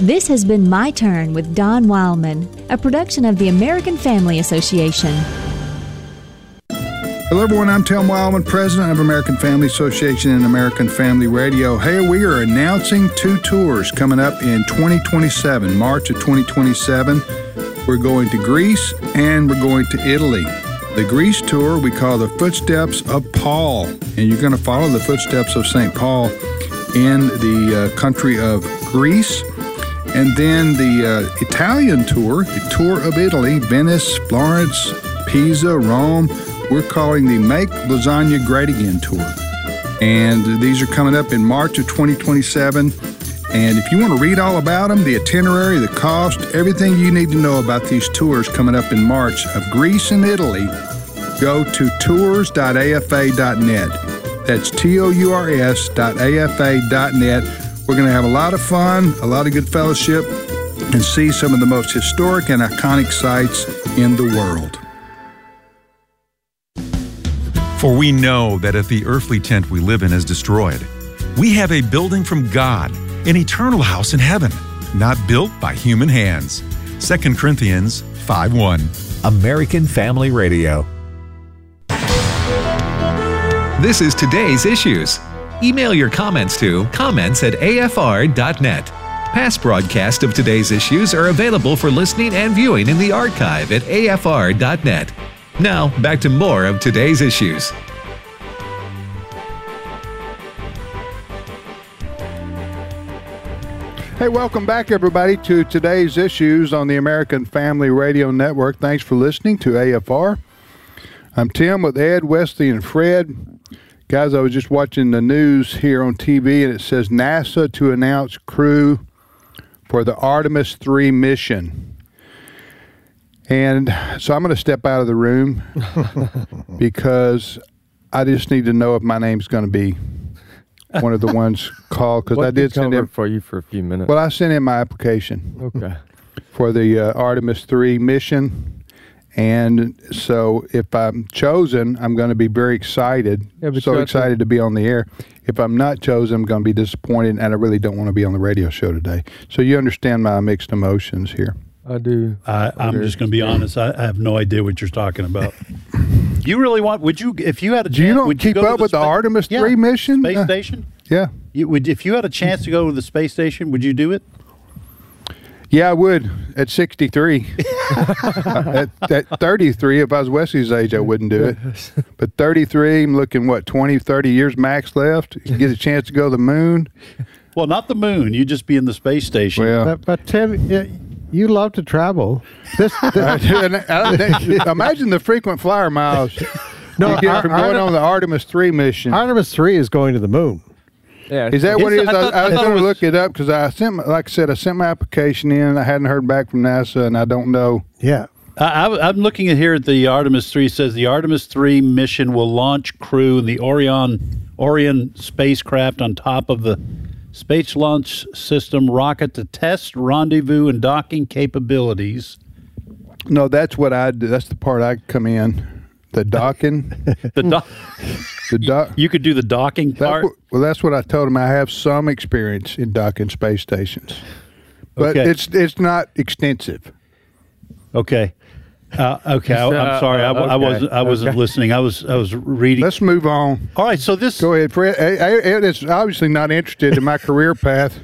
This has been My Turn with Don Wildman, a production of the American Family Association. Hello, everyone. I'm Tim Wildman, president of American Family Association and American Family Radio. Hey, we are announcing 2 tours coming up in 2027, March of 2027. We're going to Greece and we're going to Italy. The Greece tour we call the Footsteps of Paul, and you're going to follow the footsteps of St. Paul in the country of Greece. And then the Italian tour, the Tour of Italy, Venice, Florence, Pisa, Rome. We're calling the Make Lasagna Great Again tour. And these are coming up in March of 2027. And if you want to read all about them, the itinerary, the cost, everything you need to know about these tours coming up in March of Greece and Italy, go to tours.afa.net. That's tours.afa.net. We're going to have a lot of fun, a lot of good fellowship, and see some of the most historic and iconic sites in the world. For we know that if the earthly tent we live in is destroyed, we have a building from God, an eternal house in heaven, not built by human hands. 2 Corinthians 5:1. American Family Radio. This is Today's Issues. Email your comments to comments@afr.net. Past broadcasts of Today's Issues are available for listening and viewing in the archive at afr.net. Now, back to more of Today's Issues. Hey, welcome back, everybody, to Today's Issues on the American Family Radio Network. Thanks for listening to AFR. I'm Tim with Ed, Wesley, and Fred. Guys, I was just watching the news here on TV, and it says NASA to announce crew for the Artemis 3 mission. And so I'm going to step out of the room because I just need to know if my name's going to be one of the ones called, because I did send in for you for a few minutes. Well, I sent in my application for the Artemis 3 mission. And so if I'm chosen, I'm going to be very excited, excited to be on the air. If I'm not chosen, I'm going to be disappointed, and I really don't want to be on the radio show today. So you understand my mixed emotions here. I do. I'm just going to be honest. I have no idea what you're talking about. You really want, would you, if you had a chance, you don't would you keep up with the Artemis 3 mission? Space station? Yeah. If you had a chance to go to the space station, would you do it? Yeah, I would at 63. at 33, if I was Wesley's age, I wouldn't do it. But 33, I'm looking, 20, 30 years max left. You get a chance to go to the moon. Well, not the moon. You just be in the space station. Well, but Tim, you love to travel. Imagine the frequent flyer miles you get from going on the Artemis 3 mission. Artemis 3 is going to the moon. Yeah, is that what it is? I was going to look it up because I sent my application in. I hadn't heard back from NASA, and I don't know. Yeah. I'm looking at here at the Artemis 3. It says the Artemis 3 mission will launch crew in the Orion spacecraft on top of the Space Launch System rocket to test rendezvous and docking capabilities. No, that's what I do. That's the part I come in. The docking. You could do the docking part? That's what I told him. I have some experience in docking space stations. But it's not extensive. Okay. I'm sorry. I wasn't listening. I was reading. Let's move on. All right. So this. Go ahead, Fred. Ed is obviously not interested in my career path.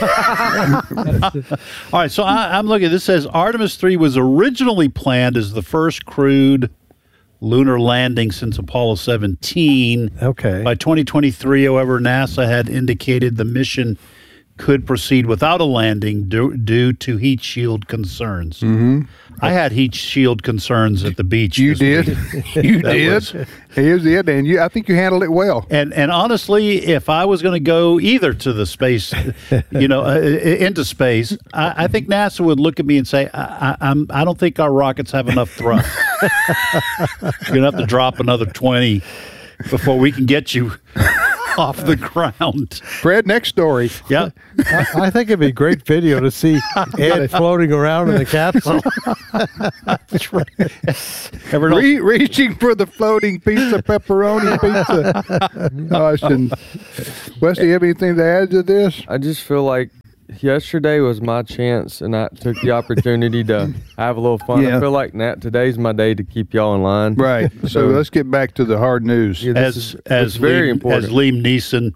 All right. So I'm looking. This says Artemis 3 was originally planned as the first crewed lunar landing since Apollo 17. Okay. By 2023, however, NASA had indicated the mission could proceed without a landing due to heat shield concerns. Mm-hmm. I had heat shield concerns at the beach. You did. You did. Here's it, and I think you handled it well. And honestly, if I was going to go either to the space, into space, I think NASA would look at me and say, I don't think our rockets have enough thrust. You're going to have to drop another 20 before we can get you off the ground. Fred, next story. Yeah. I think it'd be a great video to see Ed floating around in the capsule. That's right. Reaching for the floating piece of pepperoni pizza. Gosh, and Wesley, you have anything to add to this? I just feel like yesterday was my chance, and I took the opportunity to have a little fun. Yeah. I feel like Nat, today's my day to keep y'all in line. Right. So let's get back to the hard news. Yeah, As very Liam, important. as Liam Neeson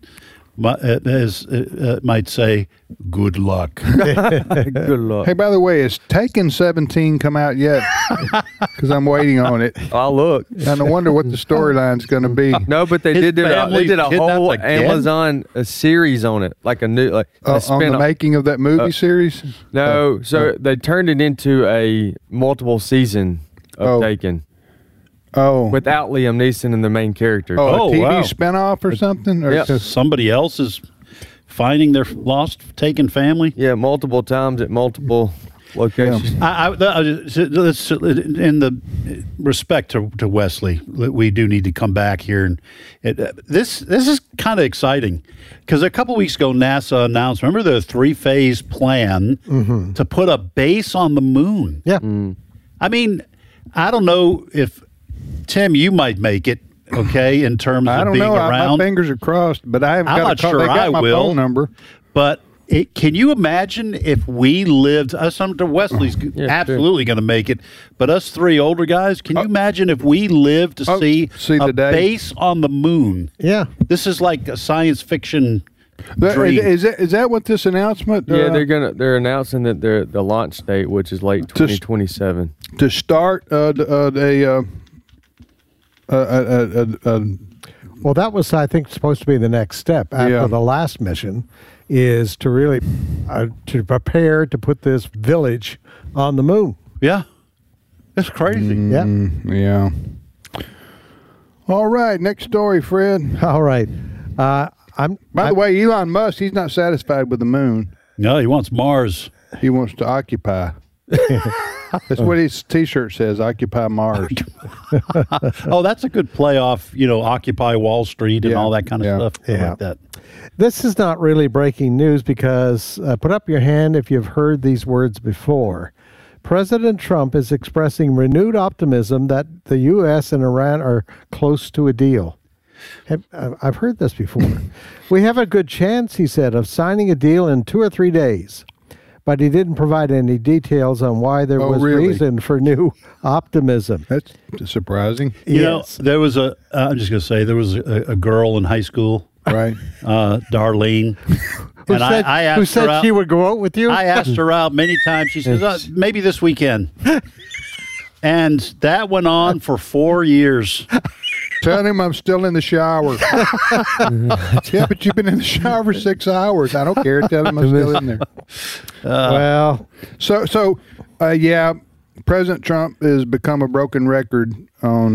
might say, good luck. Good luck. Hey, by the way, has Taken 17 come out yet? Because I'm waiting on it. I'll look. And I wonder what the storyline's going to be. No, but they His did a family's whole kidnapped again? Amazon series on it, like a new like a On the spin-off. making of that movie series? No, so they turned it into a multiple season of Oh. Taken Oh. without Liam Neeson in the main character. Oh, a Oh, TV wow. spinoff or something? Or Yep. Somebody else is finding their lost, taken family. Yeah, multiple times at multiple locations. In the respect to Wesley, we do need to come back here, and this is kind of exciting because a couple weeks ago NASA announced. Remember the 3-phase plan to put a base on the moon. Yeah. I mean, I don't know if Tim, you might make it. Okay, in terms I of don't being know. around. My fingers are crossed, but I haven't I'm got not a call. sure They got I my will. phone number. But can you imagine if we lived? Wesley's absolutely going to make it, but us three older guys, can you imagine if we lived to see see a the day. base on the moon? Yeah. This is like a science fiction Is dream. that what this announcement? Yeah, they're announcing that the launch date, which is late 2027. To start Well, that was, I think, supposed to be the next step after Yeah. the last mission, is to really to prepare to put this village on the moon. Yeah, that's crazy. Yeah. yeah. All right, next story, Fred. All right. By the way, Elon Musk, he's not satisfied with the moon. No, he wants Mars. He wants to occupy. That's what his T-shirt says: "Occupy Mars." Oh, that's a good play off. Occupy Wall Street and Yeah, all that kind of yeah. stuff. I Yeah. like that. This is not really breaking news because put up your hand if you've heard these words before. President Trump is expressing renewed optimism that the U.S. and Iran are close to a deal. I've heard this before. We have a good chance, he said, of signing a deal in 2 or 3 days. But he didn't provide any details on why there was really? reason for new optimism. That's surprising, Yes. There was I'm just going to say, there was a girl in high school, right? Darlene. Who And said, I asked who her said out. she would go out with you? I asked her out many times. She says, maybe this weekend. And that went on for 4 years. Tell him I'm still in the shower. Yeah, but you've been in the shower for 6 hours. I don't care. Tell him I'm still in there. Well, So, yeah, President Trump has become a broken record on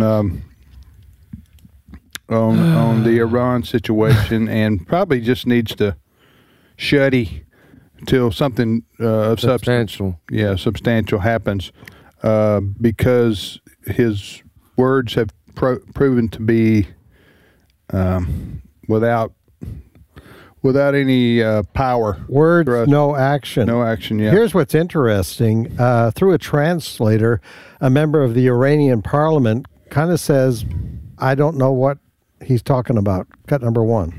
the Iran situation, and probably just needs to shuddy till something of substance, substantial happens, because his words have proven to be without any power. words, for us. no action. No action, yeah. Here's what's interesting. Through a translator, a member of the Iranian parliament kind of says, I don't know what he's talking about. Cut number 1.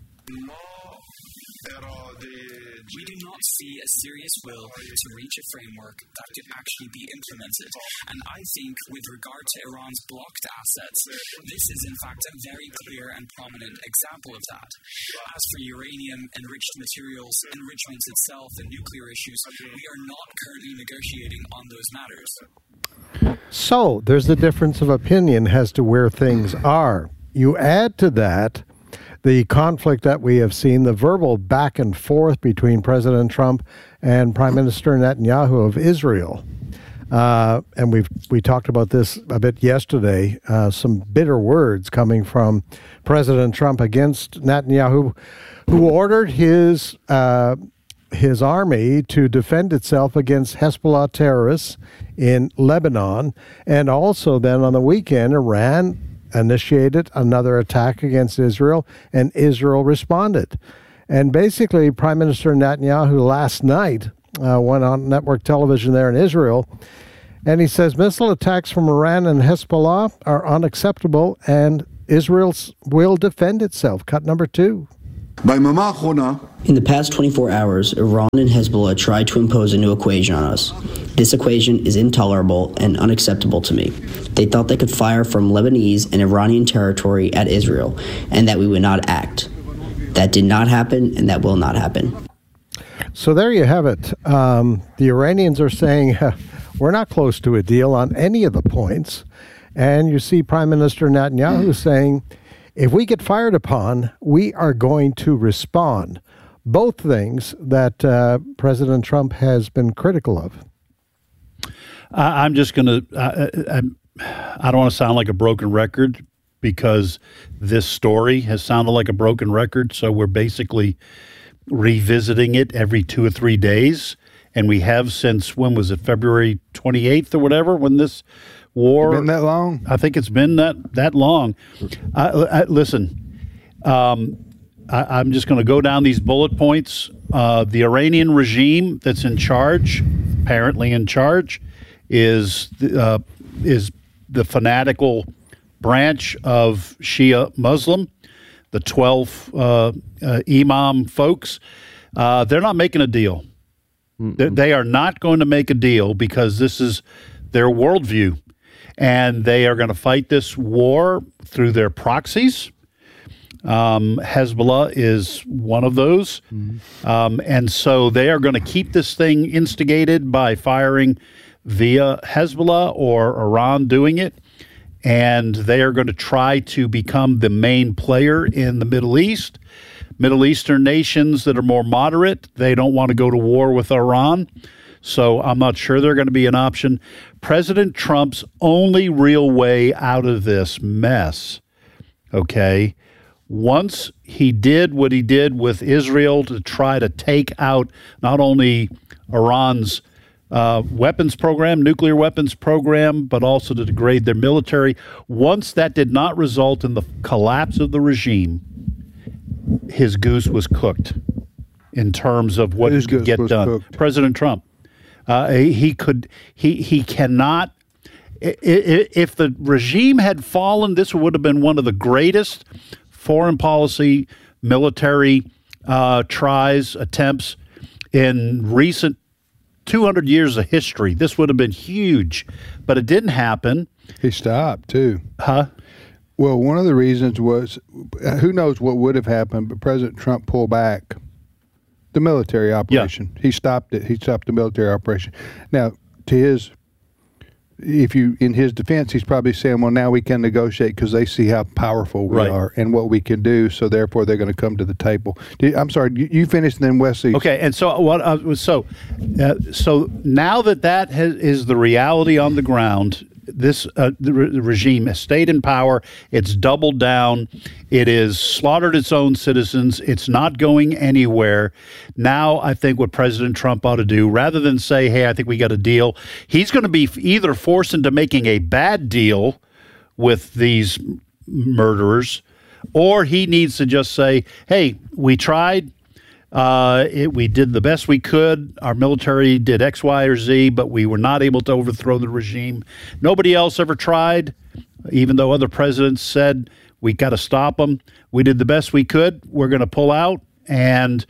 We do not see a serious will to reach a framework that could actually be implemented. And I think with regard to Iran's blocked assets, this is in fact a very clear and prominent example of that. As for uranium-enriched materials, enrichment itself, and nuclear issues, we are not currently negotiating on those matters. So there's a difference of opinion as to where things are. You add to that the conflict that we have seen, the verbal back and forth between President Trump and Prime Minister Netanyahu of Israel. And we talked about this a bit yesterday, some bitter words coming from President Trump against Netanyahu, who ordered his army to defend itself against Hezbollah terrorists in Lebanon. And also then on the weekend, Iran initiated another attack against Israel, and Israel responded. And basically, Prime Minister Netanyahu last night went on network television there in Israel, and he says missile attacks from Iran and Hezbollah are unacceptable, and Israel will defend itself. Cut number 2. In the past 24 hours, Iran and Hezbollah tried to impose a new equation on us. This equation is intolerable and unacceptable to me. They thought they could fire from Lebanese and Iranian territory at Israel, and that we would not act. That did not happen, and that will not happen. So there you have it. The Iranians are saying, we're not close to a deal on any of the points. And you see Prime Minister Netanyahu saying, if we get fired upon, we are going to respond. Both things that President Trump has been critical of. I'm just going to, I don't want to sound like a broken record because this story has sounded like a broken record. So we're basically revisiting it every 2 or 3 days. And we have since, when was it, February 28th or whatever, when this war. Been that long? I think it's been that long. Listen, I'm just going to go down these bullet points. The Iranian regime that's in charge, apparently in charge, is the fanatical branch of Shia Muslim, the 12 imam folks. They're not making a deal. They are not going to make a deal because this is their worldview. And they are going to fight this war through their proxies. Hezbollah is one of those. And so they are going to keep this thing instigated by firing via Hezbollah or Iran doing it. And they are going to try to become the main player in the Middle East. Middle Eastern nations that are more moderate, they don't want to go to war with Iran. So I'm not sure they're going to be an option. President Trump's only real way out of this mess, okay, once he did what he did with Israel to try to take out not only Iran's weapons program, nuclear weapons program, but also to degrade their military, once that did not result in the collapse of the regime, his goose was cooked in terms of what he could get done. Cooked. President Trump. He cannot. If the regime had fallen, this would have been one of the greatest foreign policy, military attempts in recent 200 years of history. This would have been huge, but it didn't happen. He stopped too. Huh? Well, one of the reasons was, who knows what would have happened, but President Trump pulled back the military operation. Yeah. He stopped it. He stopped the military operation. Now, in his defense, he's probably saying, well, now we can negotiate because they see how powerful we are and what we can do. So therefore, they're going to come to the table. I'm sorry, you finished, and then Wesley. Okay, and so so now that is the reality on the ground. This the regime has stayed in power. It's doubled down. It has slaughtered its own citizens. It's not going anywhere. Now, I think what President Trump ought to do, rather than say, hey, I think we got a deal, he's going to be either forced into making a bad deal with these murderers, or he needs to just say, hey, we tried. We did the best we could. Our military did X, Y, or Z, but we were not able to overthrow the regime. Nobody else ever tried, even though other presidents said we got to stop them. We did the best we could. We're going to pull out. And,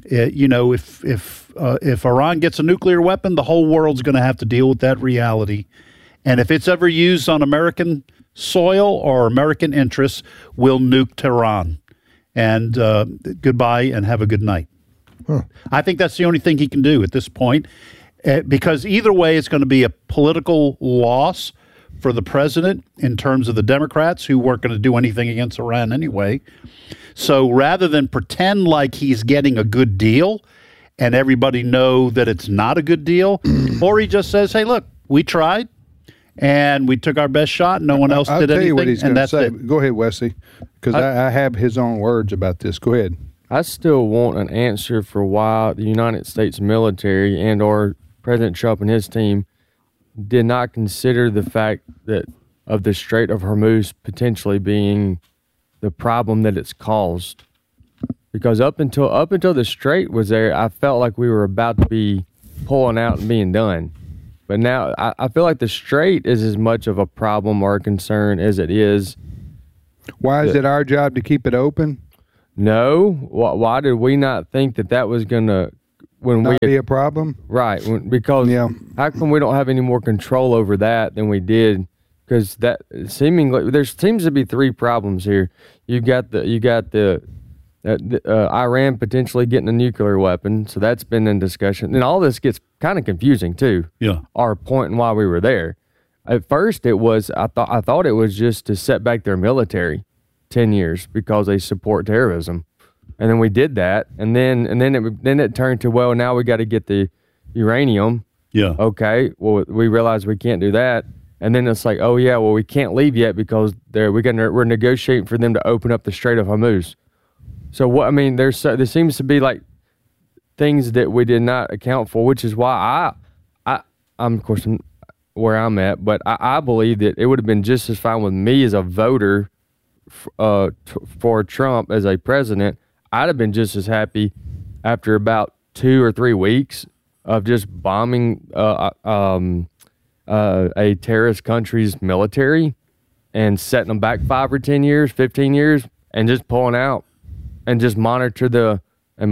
if Iran gets a nuclear weapon, the whole world's going to have to deal with that reality. And if it's ever used on American soil or American interests, we'll nuke Tehran. And goodbye and have a good night. Huh. I think that's the only thing he can do at this point, because either way, it's going to be a political loss for the president in terms of the Democrats who weren't going to do anything against Iran anyway. So rather than pretend like he's getting a good deal and everybody know that it's not a good deal, or he just says, hey, look, we tried. And we took our best shot. No one else did anything. I'll tell you what he's going to say. It. Go ahead, Wesley, because I have his own words about this. Go ahead. I still want an answer for why the United States military and or President Trump and his team did not consider the fact that of the Strait of Hormuz potentially being the problem that it's caused. Because up until the strait was there, I felt like we were about to be pulling out and being done. But now I feel like the strait is as much of a problem or a concern as it is. Why is it our job to keep it open? No. Why did we not think that was going to be a problem? Right. Because how come we don't have any more control over that than we did? Because that seemingly there seems to be three problems here. You got the Iran potentially getting a nuclear weapon, so that's been in discussion. And all this gets kind of confusing too. Yeah. Our point and why we were there. At first, it was I thought it was just to set back their military 10 years because they support terrorism, and then we did that, and then it turned to, well, now we got to get the uranium. Yeah. Okay. Well, we realized we can't do that, and then it's like, oh yeah, well, we can't leave yet because we're negotiating for them to open up the Strait of Hormuz. So what I mean, there seems to be like things that we did not account for, which is why I'm of course where I'm at, but I believe that it would have been just as fine with me as a voter for Trump as a president. I'd have been just as happy after about 2 or 3 weeks of just bombing a terrorist country's military and setting them back 5 or 10 years, 15 years, and just pulling out and just monitor the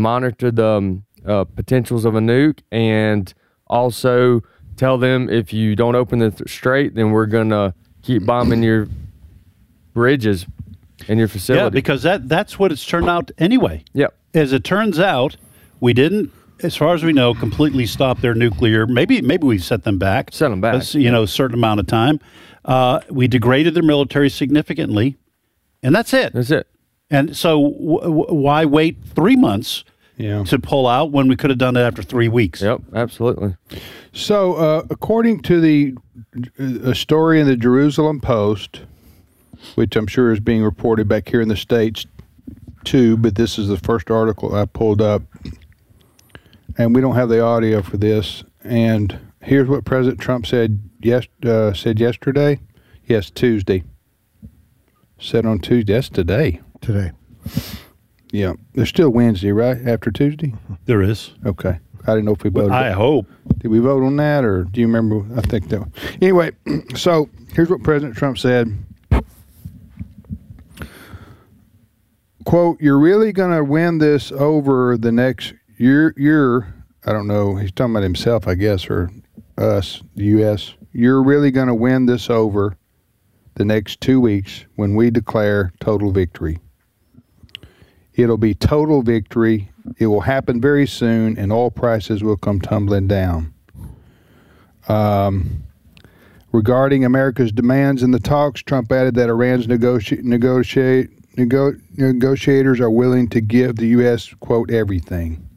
potentials of a nuke, and also tell them if you don't open the strait, then we're gonna keep bombing your bridges and your facility. Yeah, because that's what it's turned out anyway. Yep. As it turns out, we didn't, as far as we know, completely stop their nuclear. Maybe we set them back. Set them back. A certain amount of time. We degraded their military significantly, and that's it. That's it. And so why wait 3 months to pull out when we could have done it after 3 weeks? Yep, absolutely. So according to a story in the Jerusalem Post, which I'm sure is being reported back here in the States too, but this is the first article I pulled up, and we don't have the audio for this. And here's what President Trump said yesterday. Yes, Tuesday. Said on Tuesday. That's today. Today. Yeah. There's still Wednesday, right? After Tuesday? There is. Okay. I didn't know if we voted. I hope. Did we vote on that, or do you remember? I think that. Anyway, so here's what President Trump said. Quote, "You're really going to win this over the next year. I don't know. He's talking about himself, I guess, or us, the U.S. You're really going to win this over the next 2 weeks when we declare total victory. It'll be total victory. It will happen very soon, and oil prices will come tumbling down." Regarding America's demands in the talks, Trump added that Iran's negotiators are willing to give the U.S., quote, everything.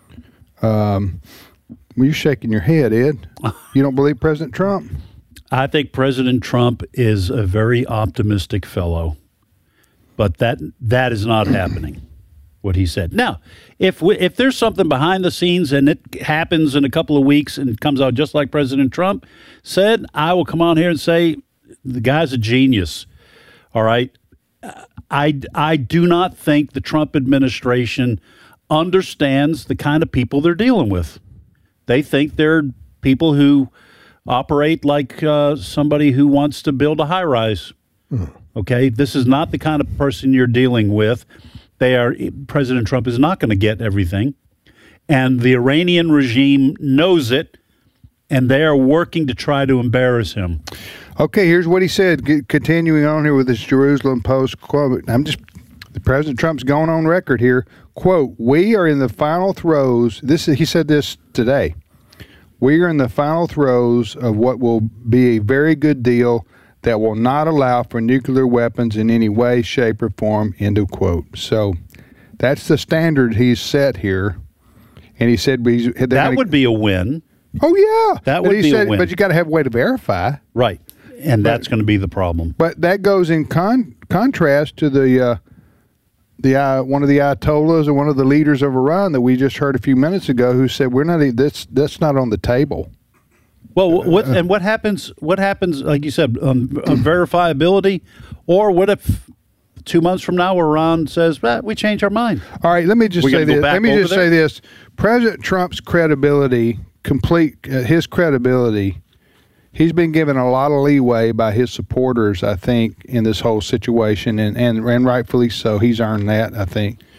You're shaking your head, Ed. You don't believe President Trump? I think President Trump is a very optimistic fellow, but that is not happening, what he said. Now, if there's something behind the scenes and it happens in a couple of weeks and it comes out just like President Trump said, I will come on here and say the guy's a genius. All right. I do not think the Trump administration understands the kind of people they're dealing with. They think they're people who operate like somebody who wants to build a high-rise. Okay? This is not the kind of person you're dealing with. President Trump is not going to get everything. And the Iranian regime knows it, and they are working to try to embarrass him. Okay, here's what he said, continuing on here with this Jerusalem Post quote. President Trump's going on record here. Quote, "We are in the final throes." He said this today. "We are in the final throes of what will be a very good deal that will not allow for nuclear weapons in any way, shape, or form," end of quote. So that's the standard he's set here. And he said that would be a win. Oh, yeah. That would be a win. But you got to have a way to verify. Right. And that's going to be the problem. But that goes in contrast to the one of the Ayatollahs or one of the leaders of Iran that we just heard a few minutes ago, who said that's not on the table. Well, what happens? What happens? Like you said, on verifiability, or what if 2 months from now Iran says, we changed our mind? All right, let me just say this. President Trump's credibility, his credibility. He's been given a lot of leeway by his supporters, I think, in this whole situation, and rightfully so. He's earned that, I think.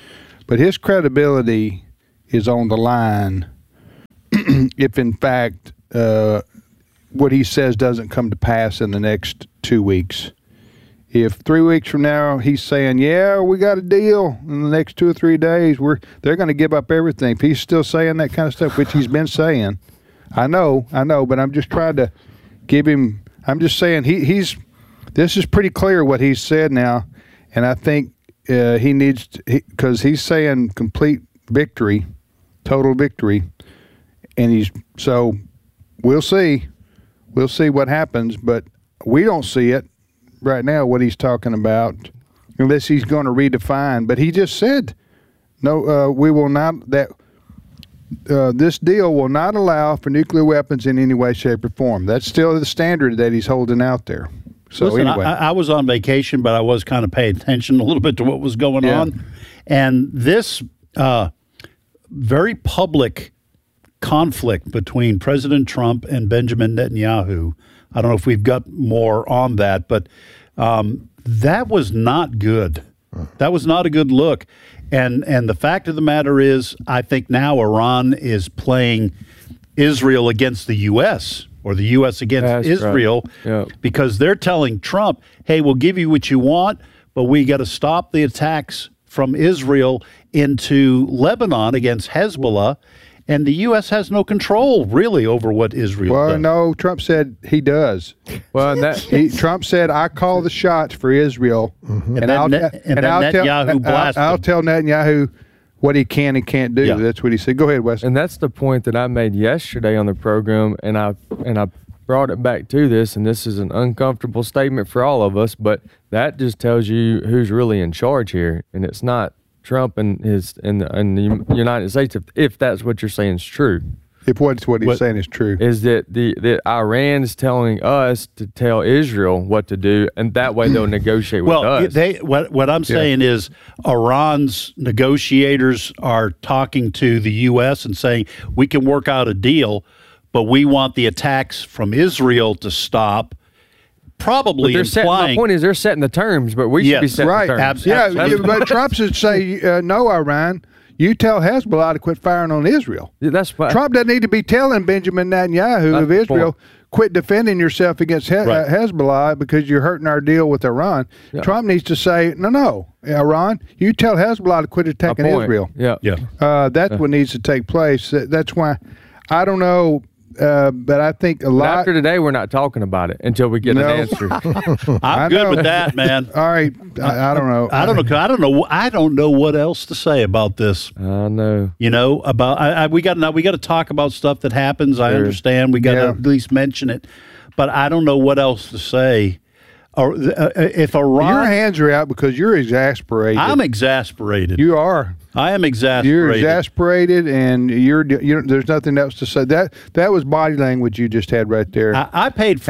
But his credibility is on the line if, in fact, what he says doesn't come to pass in the next 2 weeks. If 3 weeks from now he's saying, yeah, we got a deal in the next 2 or 3 days, they're going to give up everything. If he's still saying that kind of stuff, which he's been saying, I know, but I'm just trying to give him, I'm just saying this is pretty clear what he's said now, and I think he needs, because he's saying complete victory, total victory, and so we'll see what happens, but we don't see it right now, what he's talking about, unless he's going to redefine. But he just said, no, we will not, that this deal will not allow for nuclear weapons in any way, shape, or form. That's still the standard that he's holding out there. So listen, anyway. I was on vacation, but I was kind of paying attention a little bit to what was going on. And this very public conflict between President Trump and Benjamin Netanyahu, I don't know if we've got more on that, but that was not good. That was not a good look. And the fact of the matter is, I think now Iran is playing Israel against the U.S., or the U.S. against Israel, because they're telling Trump, hey, we'll give you what you want, but we got to stop the attacks from Israel into Lebanon against Hezbollah. And the U.S. has no control, really, over what Israel does. Well, no, Trump said he does. Well, Trump said, I call the shots for Israel. Mm-hmm. I'll tell Netanyahu what he can and can't do. Yeah. That's what he said. Go ahead, Wes. And that's the point that I made yesterday on the program, and I brought it back to this, and this is an uncomfortable statement for all of us, but that just tells you who's really in charge here, and it's not Trump and the United States, if that's what you're saying is true. If what he's saying is true. Is that that Iran's telling us to tell Israel what to do, and that way they'll negotiate with us. What I'm saying is Iran's negotiators are talking to the U.S. and saying, we can work out a deal, but we want the attacks from Israel to stop. Probably my point is they're setting the terms, but we should be setting the terms. Absolutely. But Trump should say, no, Iran, you tell Hezbollah to quit firing on Israel. Yeah, that's what Trump doesn't need to be telling Benjamin Netanyahu of Israel, quit defending yourself against Hezbollah because you're hurting our deal with Iran. Yeah. Trump needs to say, no, Iran, you tell Hezbollah to quit attacking Israel. That's what needs to take place. That's why, I don't know, but I think a lot. After today, we're not talking about it until we get an answer. I'm good with that, man. All right, I don't know. I don't know what else to say about this. I know. You know about we got to talk about stuff that happens. Sure. I understand. We got to at least mention it, but I don't know what else to say. Or if Iran, your hands are out because you're exasperated. I'm exasperated. You are. I am exasperated. You're exasperated, and there's nothing else to say. That was body language you just had right there. I paid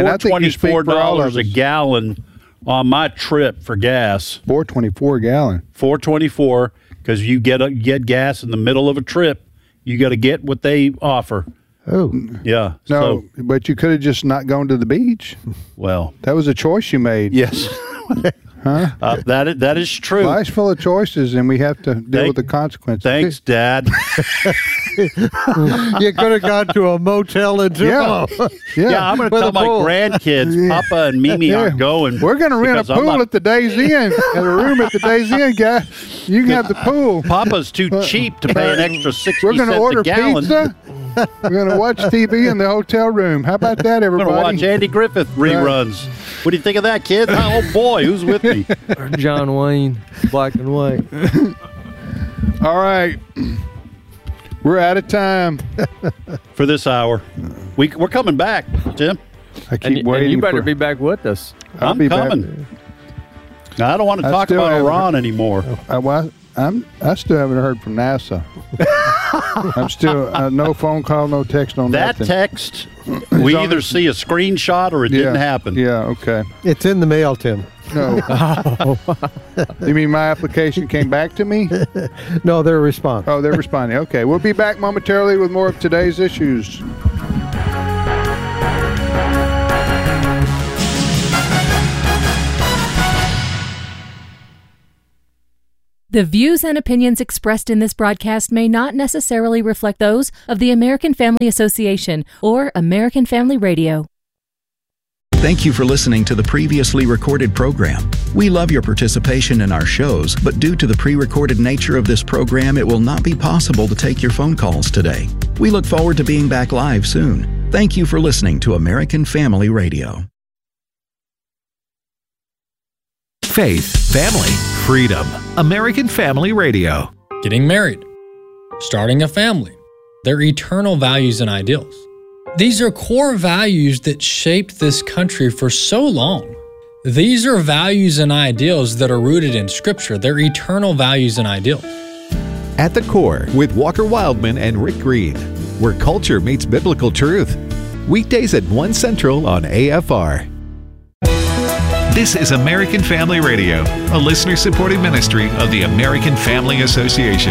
$4.24 a gallon on my trip for gas. $4.24 a gallon. $4.24 because you get gas in the middle of a trip. You got to get what they offer. Oh. Yeah. No, but you could have just not gone to the beach. Well. That was a choice you made. Yes. Huh? That is true. Life's full of choices, and we have to deal with the consequences. Thanks, Dad. You could have gone to a motel in Tupelo. Yeah, I'm going to tell my grandkids, Papa and Mimi aren't going. We're going to rent a pool at the Days Inn, a room at the Days Inn, guy. You can have the pool. Papa's too cheap to pay an extra 60 cents a gallon. We're going to order pizza. We're going to watch TV in the hotel room. How about that, everybody? We're going to watch Andy Griffith reruns. What do you think of that, kids? Oh, boy, who's with me? John Wayne, black and white. All right. We're out of time. For this hour. We're coming back, Tim. I keep waiting. And you better be back with us. I'm coming. Now, I don't want to talk about Iran anymore. I still haven't heard from NASA. I'm still no phone call, no text on that. Nothing. Text, we either see a screenshot or it didn't happen. Yeah, okay. It's in the mail, Tim. No. You mean my application came back to me? No, they're responding. Oh, they're responding. Okay, we'll be back momentarily with more of today's issues. The views and opinions expressed in this broadcast may not necessarily reflect those of the American Family Association or American Family Radio. Thank you for listening to the previously recorded program. We love your participation in our shows, but due to the pre-recorded nature of this program, it will not be possible to take your phone calls today. We look forward to being back live soon. Thank you for listening to American Family Radio. Faith, family, freedom. American Family Radio. Getting married, starting a family, their eternal values and ideals. These are core values that shaped this country for so long. These are values and ideals that are rooted in Scripture. They're eternal values and ideals. At the Core with Walker Wildman and Rick Green, where culture meets biblical truth. Weekdays at 1 Central on AFR. This is American Family Radio, a listener-supported ministry of the American Family Association.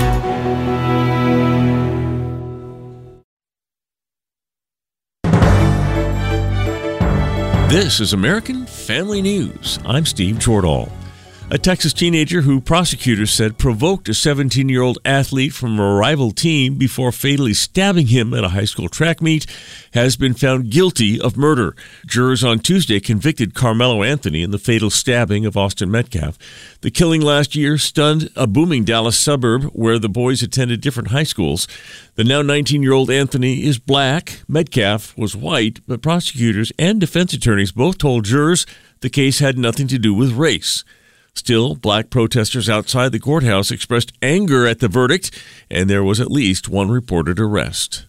This is American Family News. I'm Steve Jordahl. A Texas teenager who prosecutors said provoked a 17-year-old athlete from a rival team before fatally stabbing him at a high school track meet has been found guilty of murder. Jurors on Tuesday convicted Carmelo Anthony in the fatal stabbing of Austin Metcalf. The killing last year stunned a booming Dallas suburb where the boys attended different high schools. The now 19-year-old Anthony is black. Metcalf was white, but prosecutors and defense attorneys both told jurors the case had nothing to do with race. Still, black protesters outside the courthouse expressed anger at the verdict, and there was at least one reported arrest.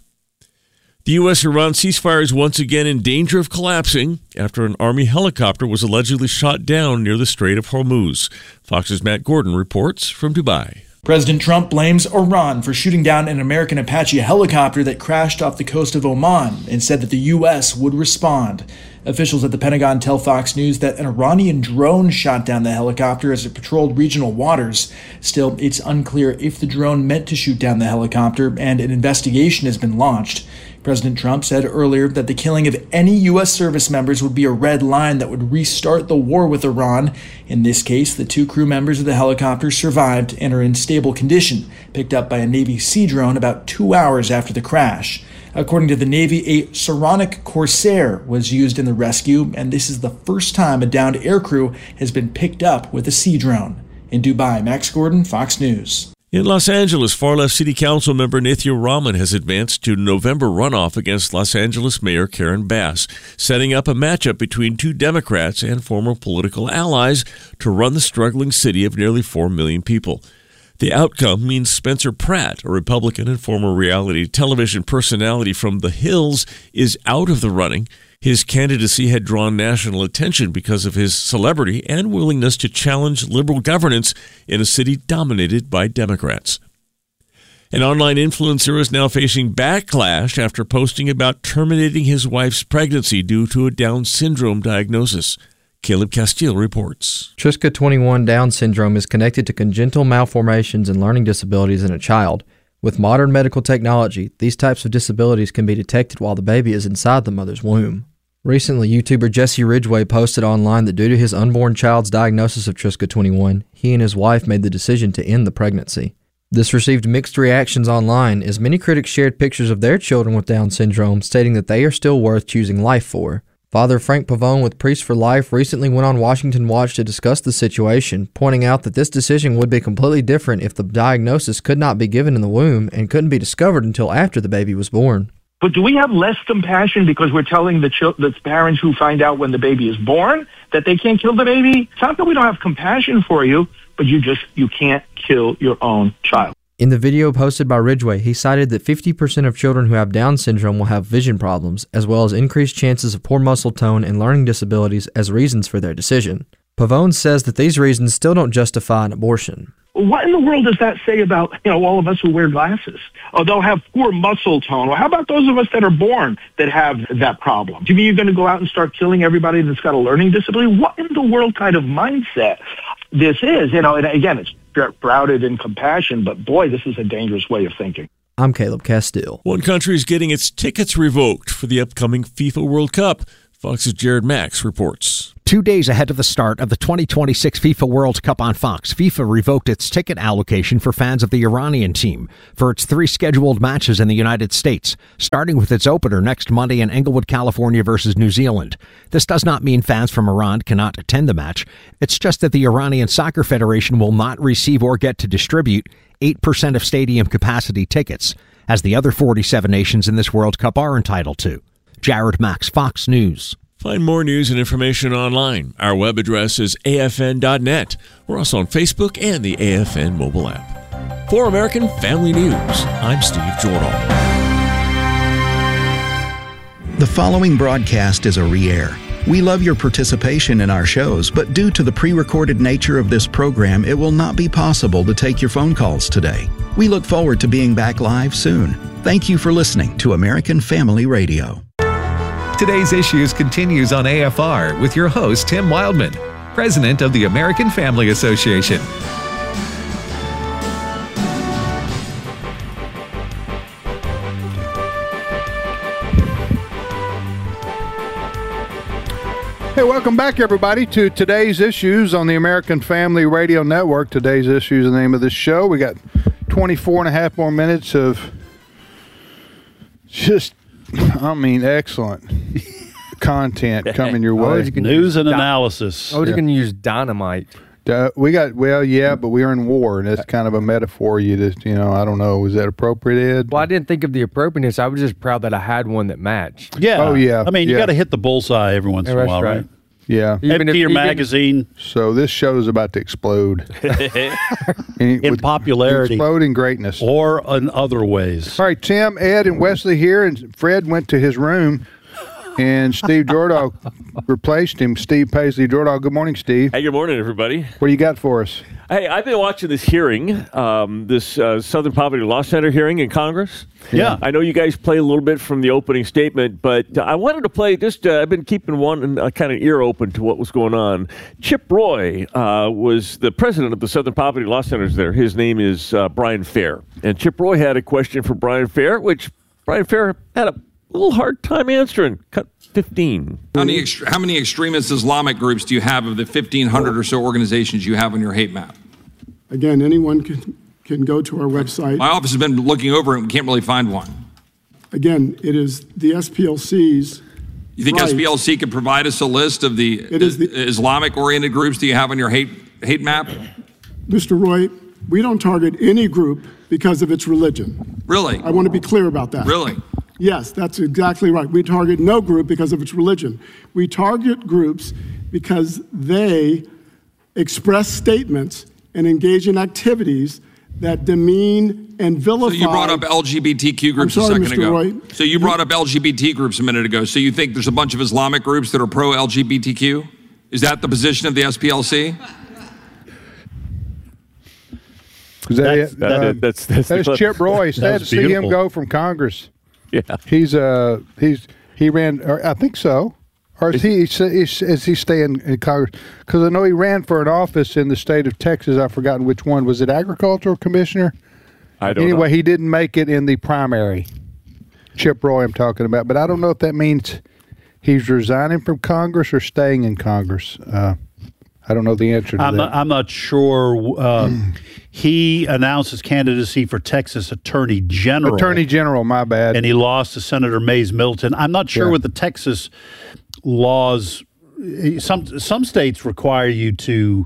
The U.S.-Iran ceasefire is once again in danger of collapsing after an Army helicopter was allegedly shot down near the Strait of Hormuz. Fox's Matt Gordon reports from Dubai. President Trump blames Iran for shooting down an American Apache helicopter that crashed off the coast of Oman and said that the U.S. would respond. Officials at the Pentagon tell Fox News that an Iranian drone shot down the helicopter as it patrolled regional waters. Still, it's unclear if the drone meant to shoot down the helicopter, and an investigation has been launched. President Trump said earlier that the killing of any U.S. service members would be a red line that would restart the war with Iran. In this case, the 2 crew members of the helicopter survived and are in stable condition, picked up by a Navy Sea drone about 2 hours after the crash. According to the Navy, a Saronic Corsair was used in the rescue, and this is the first time a downed aircrew has been picked up with a Sea drone. In Dubai, Max Gordon, Fox News. In Los Angeles, far-left City Council member Nithya Raman has advanced to November runoff against Los Angeles Mayor Karen Bass, setting up a matchup between 2 Democrats and former political allies to run the struggling city of nearly 4 million people. The outcome means Spencer Pratt, a Republican and former reality television personality from The Hills, is out of the running. His candidacy had drawn national attention because of his celebrity and willingness to challenge liberal governance in a city dominated by Democrats. An online influencer is now facing backlash after posting about terminating his wife's pregnancy due to a Down syndrome diagnosis. Caleb Castile reports. Triska-21 Down syndrome is connected to congenital malformations and learning disabilities in a child. With modern medical technology, these types of disabilities can be detected while the baby is inside the mother's womb. Recently, YouTuber Jesse Ridgway posted online that due to his unborn child's diagnosis of Triska-21, he and his wife made the decision to end the pregnancy. This received mixed reactions online as many critics shared pictures of their children with Down syndrome, stating that they are still worth choosing life for. Father Frank Pavone with Priests for Life recently went on Washington Watch to discuss the situation, pointing out that this decision would be completely different if the diagnosis could not be given in the womb and couldn't be discovered until after the baby was born. But do we have less compassion because we're telling the parents who find out when the baby is born that they can't kill the baby? It's not that we don't have compassion for you, but you can't kill your own child. In the video posted by Ridgway, he cited that 50% of children who have Down syndrome will have vision problems, as well as increased chances of poor muscle tone and learning disabilities as reasons for their decision. Pavone says that these reasons still don't justify an abortion. What in the world does that say about all of us who wear glasses? Oh, they'll have poor muscle tone. Well, how about those of us that are born that have that problem? Do you mean you're going to go out and start killing everybody that's got a learning disability? What in the world kind of mindset this is? And again, it's shrouded in compassion, but boy, this is a dangerous way of thinking. I'm Caleb Castile. One country is getting its tickets revoked for the upcoming FIFA World Cup. Fox's Jared Max reports. 2 days ahead of the start of the 2026 FIFA World Cup on Fox, FIFA revoked its ticket allocation for fans of the Iranian team for its 3 scheduled matches in the United States, starting with its opener next Monday in Englewood, California versus New Zealand. This does not mean fans from Iran cannot attend the match. It's just that the Iranian Soccer Federation will not receive or get to distribute 8% of stadium capacity tickets, as the other 47 nations in this World Cup are entitled to. Jared Max, Fox News. Find more news and information online. Our web address is afn.net. We're also on Facebook and the AFN mobile app. For American Family News, I'm Steve Jordahl. The following broadcast is a re-air. We love your participation in our shows, but due to the pre-recorded nature of this program, it will not be possible to take your phone calls today. We look forward to being back live soon. Thank you for listening to American Family Radio. Today's Issues continues on AFR with your host, Tim Wildman, president of the American Family Association. Hey, welcome back, everybody, to Today's Issues on the American Family Radio Network. Today's Issues is the name of this show. We got 24 and a half more minutes of just, excellent content coming your way. News and analysis. I was going to use dynamite. But we are in war, and that's kind of a metaphor. I don't know. Is that appropriate, Ed? Well, I didn't think of the appropriateness. I was just proud that I had one that matched. Yeah. Oh, yeah. You got to hit the bullseye every once in a while, right? Yeah. Empty your magazine. So this show is about to explode. in popularity. Explode in greatness. Or in other ways. All right, Tim, Ed, and Wesley here, and Fred went to his room, and Steve Jordahl replaced him. Steve Paisley Jordahl. Good morning, Steve. Hey, good morning, everybody. What do you got for us? Hey, I've been watching this hearing, this Southern Poverty Law Center hearing in Congress. Yeah. I know you guys played a little bit from the opening statement, but I wanted to play just, I've been keeping one kind of ear open to what was going on. Chip Roy was the president of the Southern Poverty Law Centers there. His name is Brian Fair. And Chip Roy had a question for Brian Fair, which Brian Fair had a little hard time answering. Cut 15. How many extremist Islamic groups do you have of the 1,500 or so organizations you have on your hate map? Again, anyone can go to our website. My office has been looking over it and can't really find one. Again, it is the SPLC's. You think SPLC could provide us a list of the Islamic-oriented groups that you have on your hate map? Mr. Roy, we don't target any group because of its religion. Really? I want to be clear about that. Really? Yes, that's exactly right. We target no group because of its religion. We target groups because they express statements and engage in activities that demean and vilify. So you brought up LGBTQ groups a second ago. Roy. So you brought up LGBT groups a minute ago. So you think there's a bunch of Islamic groups that are pro-LGBTQ? Is that the position of the SPLC? That's Chip Roy. Sad to see him go from Congress. Yeah, he ran. Or I think so. Or is he staying in Congress? Because I know he ran for an office in the state of Texas. I've forgotten which one. Was it agricultural commissioner? I don't know. Anyway, he didn't make it in the primary. Chip Roy I'm talking about. But I don't know if that means he's resigning from Congress or staying in Congress. I don't know the answer to that. I'm not sure. He announced his candidacy for Texas Attorney General. Attorney General, my bad. And he lost to Senator Mays Middleton. I'm not sure what the Texas laws. Some states require you to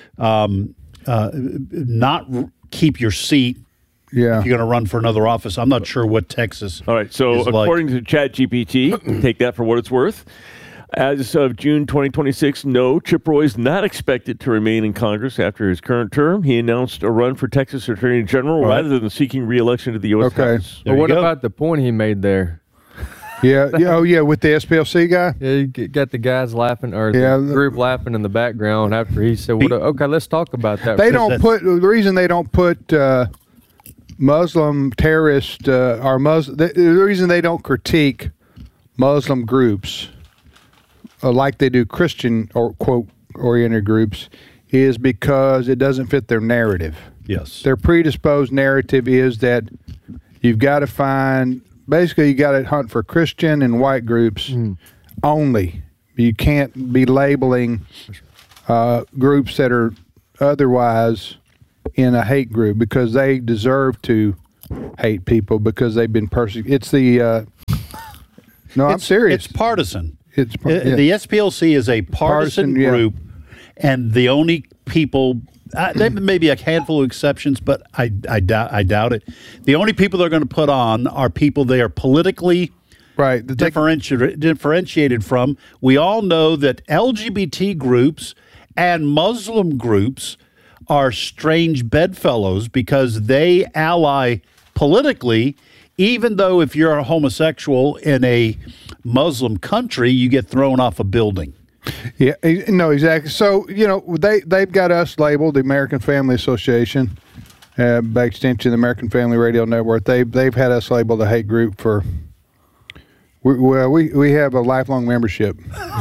not keep your seat. Yeah. If you're going to run for another office. I'm not sure what Texas. All right. So according to ChatGPT, take that for what it's worth. As of June 2026, no, Chip Roy is not expected to remain in Congress after his current term. He announced a run for Texas Attorney General rather than seeking re-election to the U.S. House. But what about the point he made there? Yeah. With the SPLC guy? Yeah, you got the guys laughing, or the group laughing in the background after he said, okay, let's talk about that. The reason they don't put Muslim terrorist the reason they don't critique Muslim groups like they do Christian or quote oriented groups is because it doesn't fit their narrative. Yes. Their predisposed narrative is that you've got to hunt for Christian and white groups only. You can't be labeling groups that are otherwise in a hate group because they deserve to hate people because they've been persecuted. It's the I'm serious. It's partisan. The SPLC is a partisan group, and the only people. There may be a handful of exceptions, but I doubt it. The only people they're going to put on are people they are politically differentiated from. We all know that LGBT groups and Muslim groups are strange bedfellows because they ally politically, even though if you're a homosexual in a Muslim country, you get thrown off a building. Yeah, no, exactly. So, they've got us labeled the American Family Association, by extension, the American Family Radio Network. They've had us labeled a hate group for. We have a lifelong membership,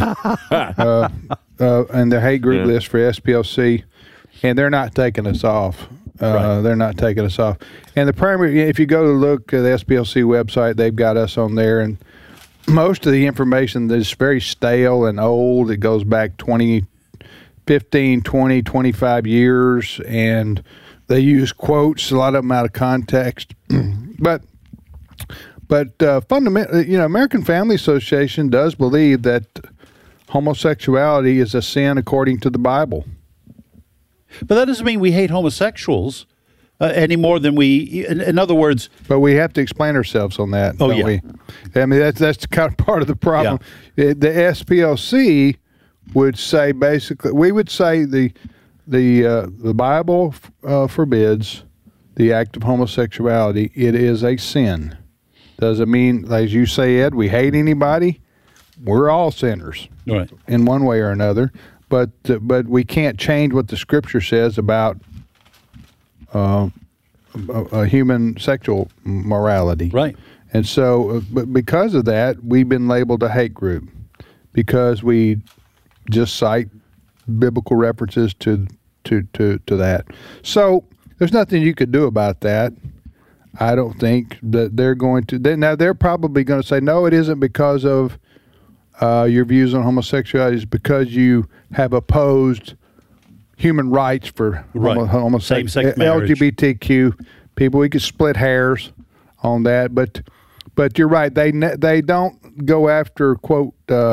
and the hate group list for SPLC, and they're not taking us off. They're not taking us off. And the primary, if you go to look at the SPLC website, they've got us on there, and most of the information is very stale and old. It goes back 15, 20, 25 years, and they use quotes, a lot of them out of context. But fundamentally, American Family Association does believe that homosexuality is a sin according to the Bible. But that doesn't mean we hate homosexuals any more than we. In other words, but we have to explain ourselves on that. Oh, don't yeah. we? I mean, that's kind of part of the problem. Yeah. The SPLC would say basically, we would say the Bible forbids the act of homosexuality. It is a sin. Doesn't mean, as you say, Ed, we hate anybody. We're all sinners, right, in one way or another. But we can't change what the Scripture says about a human sexual morality. Right. And so, but because of that, we've been labeled a hate group because we just cite biblical references to that. So there's nothing you could do about that. I don't think that they're going to. Now they're probably going to say, no, it isn't because of your views on homosexuality. It's because you have opposed human rights for homosexual, LGBTQ people. We could split hairs on that, but you're right. They don't go after quote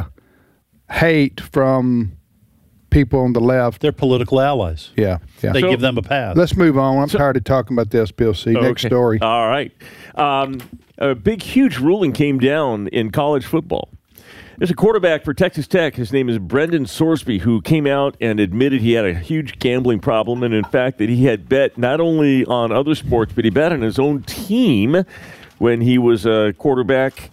hate from people on the left. They're political allies. Yeah. They give them a pass. Let's move on. I'm tired of talking about the SPLC. Okay. Next story. All right. A big, huge ruling came down in college football. There's a quarterback for Texas Tech. His name is Brendan Sorsby, who came out and admitted he had a huge gambling problem, and in fact that he had bet not only on other sports, but he bet on his own team when he was a quarterback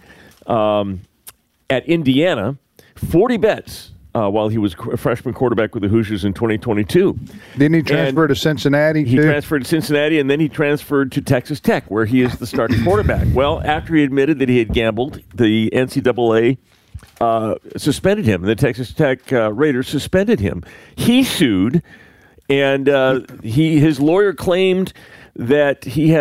at Indiana. 40 bets while he was a freshman quarterback with the Hoosiers in 2022. Didn't he transfer to Cincinnati, He transferred to Cincinnati, and then he transferred to Texas Tech, where he is the starting quarterback. Well, after he admitted that he had gambled, the NCAA suspended him. The Texas Tech Raiders suspended him. He sued, and his lawyer claimed that he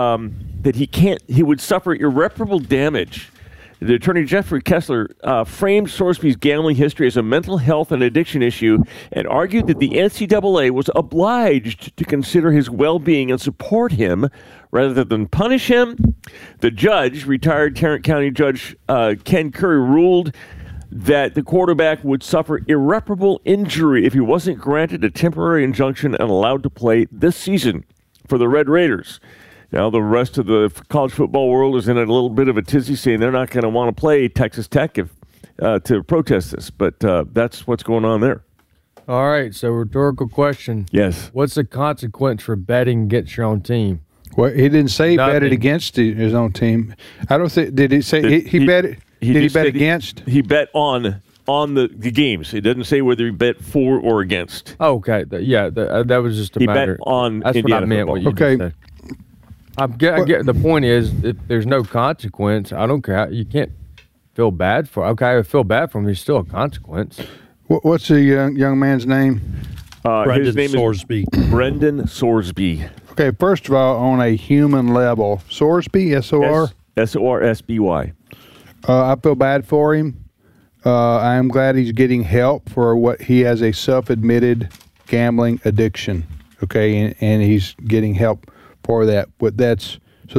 would suffer irreparable damage. The attorney Jeffrey Kessler framed Sorsby's gambling history as a mental health and addiction issue and argued that the NCAA was obliged to consider his well-being and support him rather than punish him. The judge, retired Tarrant County Judge Ken Curry, ruled that the quarterback would suffer irreparable injury if he wasn't granted a temporary injunction and allowed to play this season for the Red Raiders. Now, the rest of the college football world is in a little bit of a tizzy, saying they're not going to want to play Texas Tech to protest this. But that's what's going on there. All right, so rhetorical question. Yes. What's the consequence for betting against your own team? Well, he didn't say he betted against his own team. I don't think. Did he say he bet? Did he bet against? He bet on the games. It doesn't say whether he bet for or against. Okay. That was just a matter. He bet on That's Indiana what I meant. football. What you just said. I get the point is if there's no consequence, I don't care. You can't feel bad for. Okay, I feel bad for him. There's still a consequence. What's the young man's name? His name Sorsby. is Brendan Sorsby. Okay, first of all, on a human level, Sorsby, S-O-R? S-O-R-S-B-Y. I feel bad for him. I am glad he's getting help for what he has a self-admitted gambling addiction. Okay, and he's getting help for that. But that's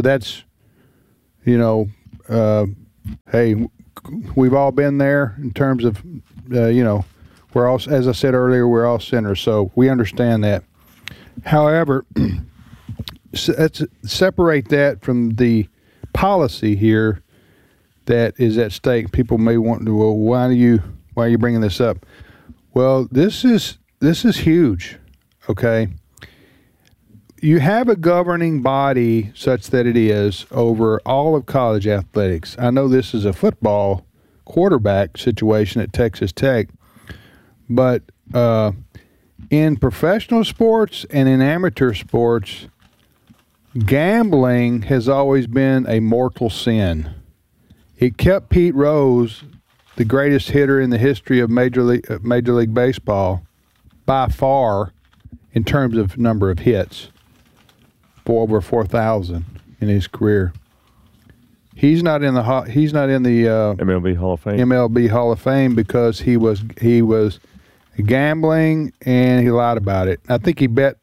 hey, we've all been there in terms of we're all, as I said earlier, we're all sinners, so we understand that. However, let's separate that from the policy here that is at stake. People may want to, well, why are you bringing this up? Well, this is huge. Okay, you have a governing body such that it is over all of college athletics. I know this is a football quarterback situation at Texas Tech, but in professional sports and in amateur sports, gambling has always been a mortal sin. It kept Pete Rose, the greatest hitter in the history of Major League Baseball, by far in terms of number of hits, for over 4,000 in his career. He's not in the MLB Hall of Fame. MLB Hall of Fame because he was gambling and he lied about it. I think he bet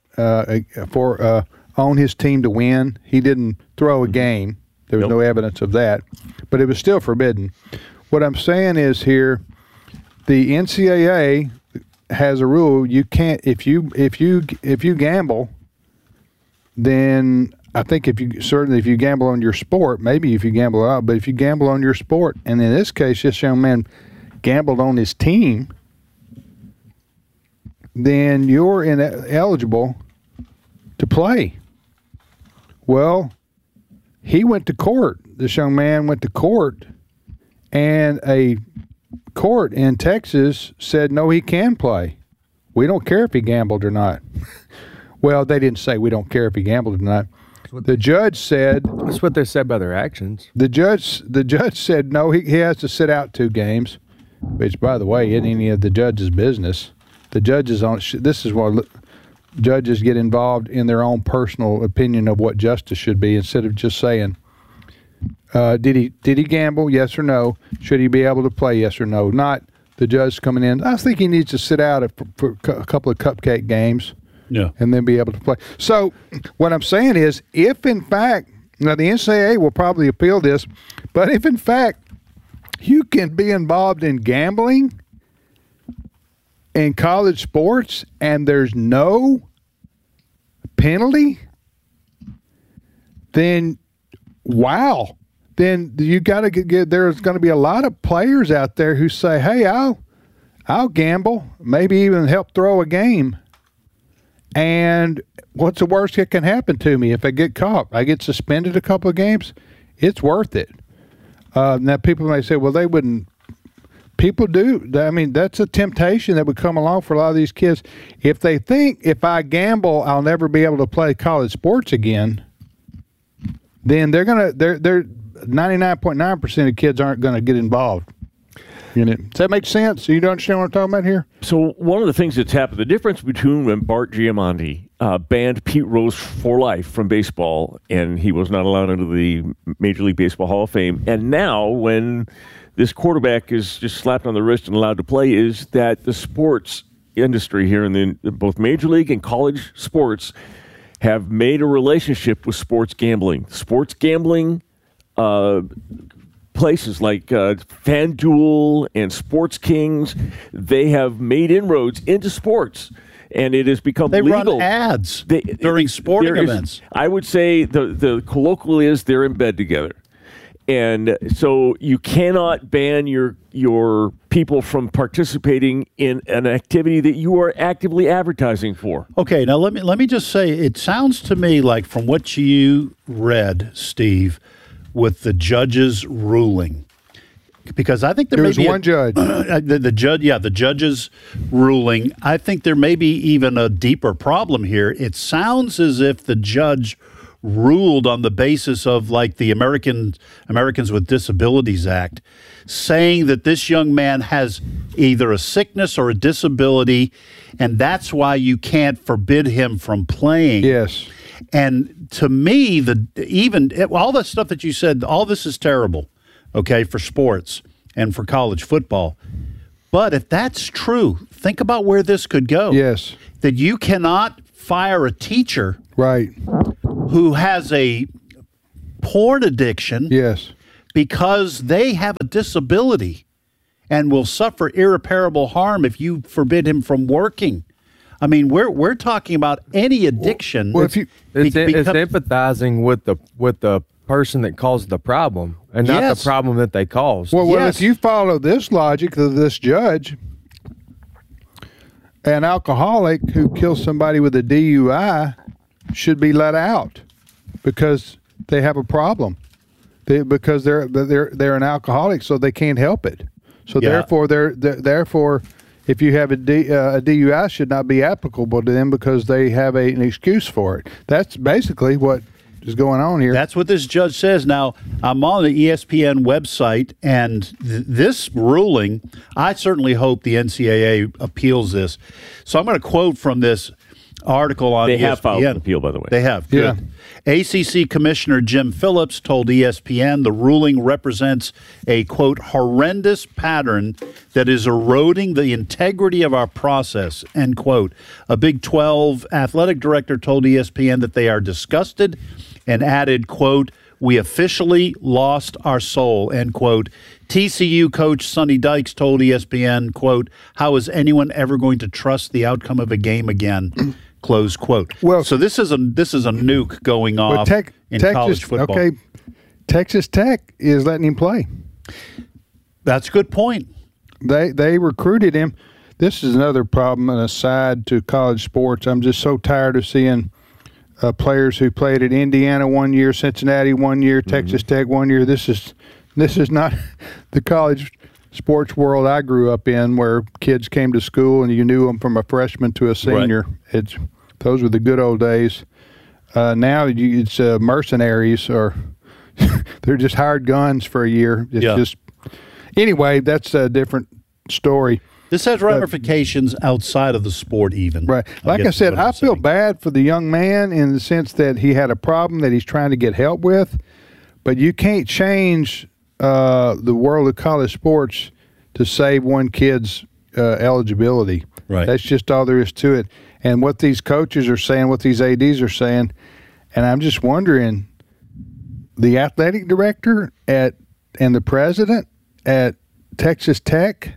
on his team to win. He didn't throw a game. There was no evidence of that, but it was still forbidden. What I'm saying is here, the NCAA has a rule: you can't if you gamble, then I think if you gamble on your sport, maybe if you gamble out, but if you gamble on your sport, and in this case, this young man gambled on his team, then you're ineligible to play. Well, he went to court. This young man went to court, and a court in Texas said, no, he can play. We don't care if he gambled or not. Well, they didn't say we don't care if he gambled or not. The judge said... That's what they said by their actions. The judge said, no, he has to sit out 2 games, which, by the way, isn't any of the judge's business. The judges this is why judges get involved in their own personal opinion of what justice should be instead of just saying, did he gamble? Yes or no? Should he be able to play? Yes or no? Not the judge coming in. I think he needs to sit out for a couple of cupcake games. Yeah. And then be able to play. So what I'm saying is, if in fact, now the NCAA will probably appeal this, but if in fact you can be involved in gambling in college sports and there's no penalty, then wow. Then you got to get. There's going to be a lot of players out there who say, "Hey, I'll gamble, maybe even help throw a game." And what's the worst that can happen to me if I get caught? I get suspended a couple of games. It's worth it. Now, people may say, well, they wouldn't. People do. I mean, that's a temptation that would come along for a lot of these kids. If they think if I gamble, I'll never be able to play college sports again, then they're 99.9% of kids aren't going to get involved. Does that make sense? Do you understand what I'm talking about here? So one of the things that's happened, the difference between when Bart Giamatti banned Pete Rose for life from baseball, and he was not allowed into the Major League Baseball Hall of Fame, and now when this quarterback is just slapped on the wrist and allowed to play, is that the sports industry here in both Major League and college sports have made a relationship with sports gambling. Sports gambling places like FanDuel and Sports Kings, they have made inroads into sports, and it has become legal. They run ads during sporting events. I would say the colloquial is they're in bed together. And so you cannot ban your people from participating in an activity that you are actively advertising for. Okay, now let me just say, it sounds to me like from what you read, Steve, with the judge's ruling, because I think there may be one judge. The judge's ruling. I think there may be even a deeper problem here. It sounds as if the judge ruled on the basis of like the Americans with Disabilities Act, saying that this young man has either a sickness or a disability, and that's why you can't forbid him from playing. Yes. And to me, all the stuff that you said, all this is terrible, okay, for sports and for college football. But if that's true, think about where this could go. Yes. That you cannot fire a teacher right who has a porn addiction. Yes. Because they have a disability and will suffer irreparable harm if you forbid him from working. I mean, we're talking about any addiction. Well, it's empathizing with the person that caused the problem and not the problem that they caused. Well, if you follow this logic of this judge, an alcoholic who kills somebody with a DUI should be let out because they have a problem. Because they're an alcoholic, so they can't help it. So therefore, if you have a DUI, should not be applicable to them because they have an excuse for it. That's basically what is going on here. That's what this judge says. Now, I'm on the ESPN website, and this ruling, I certainly hope the NCAA appeals this. So I'm going to quote from this article on ESPN. They have filed an appeal, by the way. They have. Good. Yeah. ACC Commissioner Jim Phillips told ESPN the ruling represents a, quote, horrendous pattern that is eroding the integrity of our process, end quote. A Big 12 athletic director told ESPN that they are disgusted and added, quote, we officially lost our soul, end quote. TCU coach Sonny Dykes told ESPN, quote, how is anyone ever going to trust the outcome of a game again? Close quote. Well, so this is a nuke going off in college football. Okay, Texas Tech is letting him play. That's a good point. They recruited him. This is another problem, an aside to college sports. I'm just so tired of seeing players who played at Indiana 1 year, Cincinnati 1 year, Texas Tech 1 year. This is not the college sports world I grew up in, where kids came to school and you knew them from a freshman to a senior. Right. Those were the good old days. Now it's mercenaries, or they're just hired guns for a year. Anyway, that's a different story. This has ramifications outside of the sport even. Right. Like I said, I feel bad for the young man in the sense that he had a problem that he's trying to get help with, but you can't change the world of college sports to save one kid's eligibility. Right. That's just all there is to it. And what these coaches are saying, what these ADs are saying, and I'm just wondering, the athletic director and the president at Texas Tech,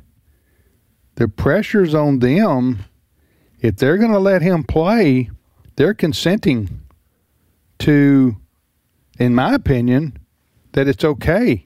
the pressure's on them. If they're going to let him play, they're consenting to, in my opinion, that it's okay.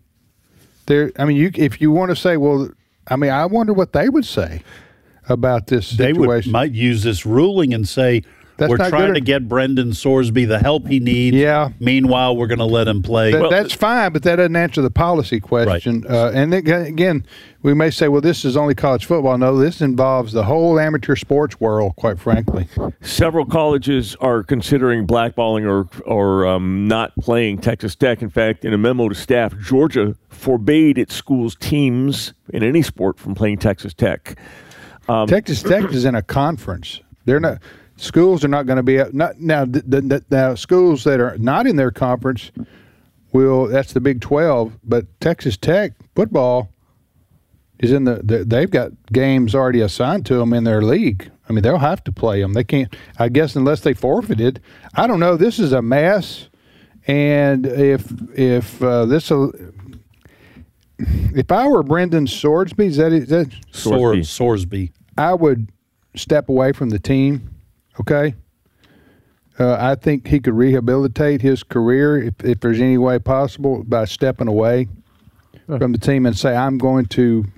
If you want to say, I wonder what they would say about this situation. They might use this ruling and say, we're trying to get Brendan Sorsby the help he needs. Yeah. Meanwhile, we're going to let him play. That's fine, but that doesn't answer the policy question. Right. And again, we may say, well, this is only college football. No, this involves the whole amateur sports world, quite frankly. Several colleges are considering blackballing or not playing Texas Tech. In fact, in a memo to staff, Georgia forbade its school's teams in any sport from playing Texas Tech. Texas Tech is in a conference. They're not. Schools are not going to be now. Schools that are not in their conference that's the Big 12. But Texas Tech football is in they've got games already assigned to them in their league. I mean, they'll have to play them. They can't, I guess, unless they forfeited. I don't know. This is a mess. And if I were Brendan Sorsby, is that Sorsby? I would step away from the team. Okay, I think he could rehabilitate his career if there's any way possible by stepping away from the team and say, I'm going to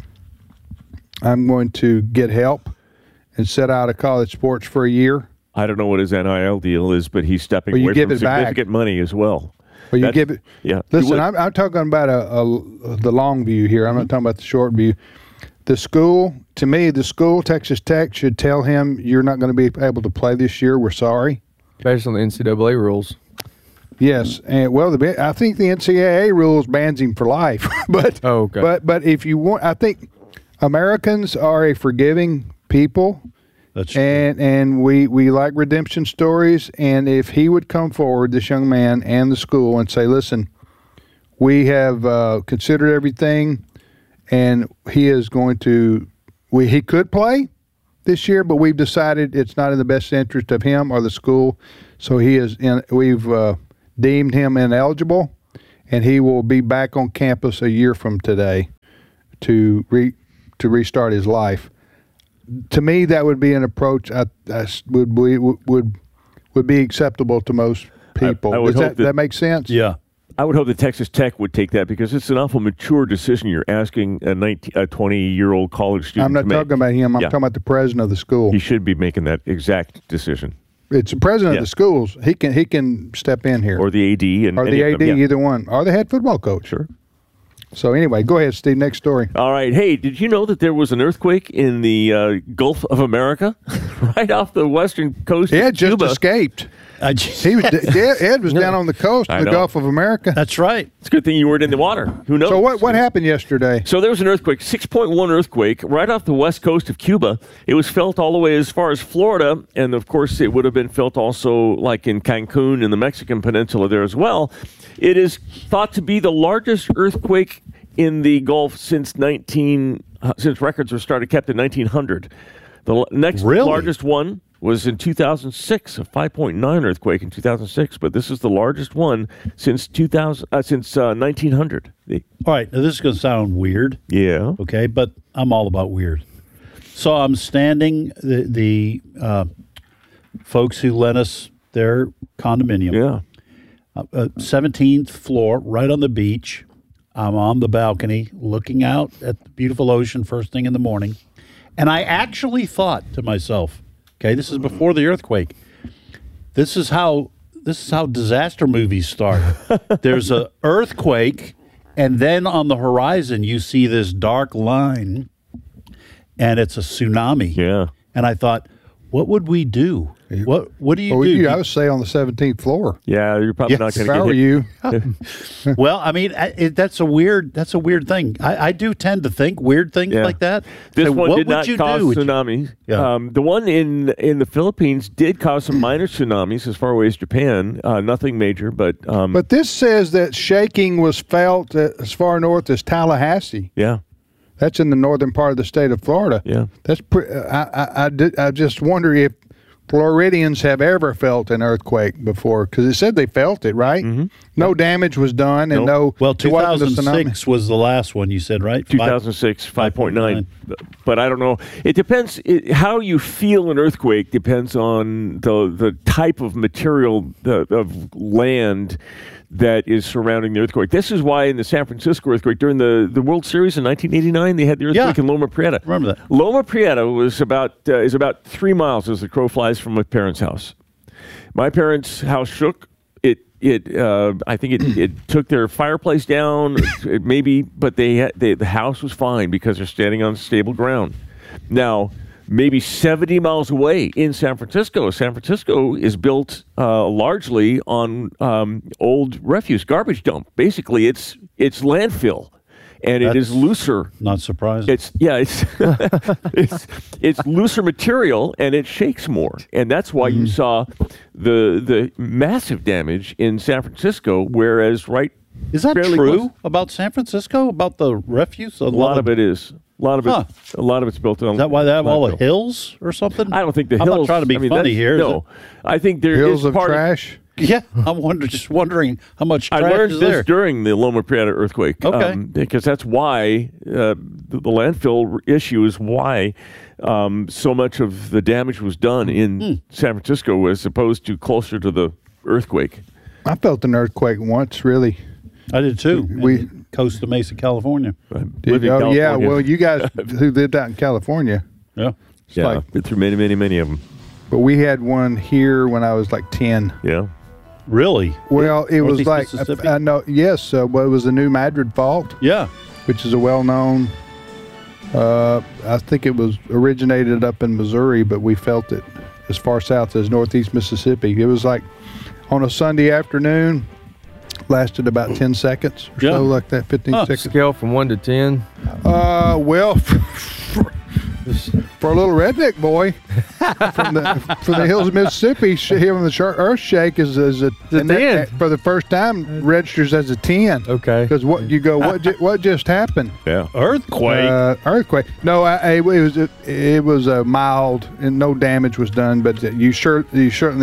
get help and set out of college sports for a year. I don't know what his NIL deal is, but he's stepping away from significant money as well. Well, you give it. Yeah. Listen, I'm talking about the long view here. I'm not talking about the short view. The school, to me, Texas Tech, should tell him, you're not going to be able to play this year. We're sorry. Based on the NCAA rules. Yes, and I think the NCAA rules bans him for life. But if you want, I think Americans are a forgiving people. That's true. And we like redemption stories. And if he would come forward, this young man and the school, and say, listen, we have considered everything, and he is going to. He could play this year, but we've decided it's not in the best interest of him or the school, so we've deemed him ineligible, and he will be back on campus a year from today to restart his life. To me, that would be an approach would be acceptable to most people. Does that make sense? Yeah. I would hope that Texas Tech would take that because it's an awful mature decision. You're asking a 20-year-old college student. I'm not to make. talking about him. I'm talking about the president of the school. He should be making that exact decision. It's the president of the schools. He can step in here, or the AD, either one, or the head football coach. Sure. So anyway, go ahead, Steve. Next story. All right. Hey, did you know that there was an earthquake in the Gulf of America, right off the western coast? It just Cuba? Escaped. Ed was down on the coast of the Gulf of America. That's right. It's a good thing you weren't in the water. Who knows? So what happened yesterday? So there was an earthquake, 6.1 earthquake, right off the west coast of Cuba. It was felt all the way as far as Florida, and of course it would have been felt also like in Cancun and the Mexican peninsula there as well. It is thought to be the largest earthquake in the Gulf since records were kept in 1900. The next largest one was in 2006, a 5.9 earthquake in 2006, but this is the largest one since 1900. All right, now this is going to sound weird. Yeah. Okay, but I'm all about weird. So I'm standing, the folks who lent us their condominium. Yeah. 17th floor, right on the beach. I'm on the balcony looking out at the beautiful ocean first thing in the morning. And I actually thought to myself, okay, this is before the earthquake. This is how disaster movies start. There's an earthquake, and then on the horizon you see this dark line, and it's a tsunami. Yeah. And I thought, what would we do? What do you do? I would say on the 17th floor. Yeah, you're probably not going to get hit. you. Well, I mean, that's a weird thing. I do tend to think weird things like that. This so one what did would not you cause do? tsunamis. Yeah. The one in the Philippines did cause some minor tsunamis as far away as Japan. Nothing major, but But this says that shaking was felt as far north as Tallahassee. Yeah. That's in the northern part of the state of Florida. Yeah. That's I just wonder if Floridians have ever felt an earthquake before, because it said they felt it, right? Mm-hmm. No damage was done, and no. Well, 2006 was the last one you said, right? 2006, 5.9. But I don't know. It depends. How you feel an earthquake depends on the type of material of land that is surrounding the earthquake. This is why in the San Francisco earthquake during the World Series in 1989, they had the earthquake in Loma Prieta. Remember that? Loma Prieta is about 3 miles as the crow flies from my parents' house. My parents' house shook. I think it took their fireplace down, maybe, but the house was fine because they're standing on stable ground. Now, maybe 70 miles away in San Francisco. San Francisco is built largely on old refuse, garbage dump. Basically, it's landfill, and it is looser. Not surprising. It's looser material, and it shakes more, and that's why you saw the massive damage in San Francisco. Whereas, is that true about San Francisco, about the refuse? A lot of it is. A lot of it's built on. Is that why they have all the hills or something? I don't think the hills. I'm not trying to be funny here. No, I think there hills is of part trash. Yeah, I'm wondering how much trash I learned is this there. during the Loma Prieta earthquake. Okay, because that's why the landfill issue is why so much of the damage was done in San Francisco as opposed to closer to the earthquake. I felt an earthquake once, really. I did too. Costa Mesa, California. California. Yeah. Well, you guys who lived out in California. Yeah. Been through many of them. But we had one here when I was like 10. Yeah. Really? Well, it was like Mississippi? no, yes. Well, it was the New Madrid Fault. Yeah. Which is a well-known. I think it was originated up in Missouri, but we felt it as far south as northeast Mississippi. It was like on a Sunday afternoon. Lasted about 10 seconds or so, like that, 15 seconds. Scale from 1 to 10? Well, For a little redneck boy from the hills of Mississippi, hearing the earth shake is a 10. For the first time registers as a 10. Okay. Because what just happened? Yeah. Earthquake. Earthquake. No, it was mild and no damage was done, but you certainly